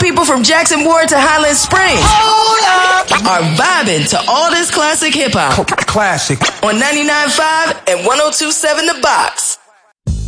people from Jackson Ward to Highland Springs are vibing to all this classic hip hop. Classic. On 99.5 and 102.7 The Box.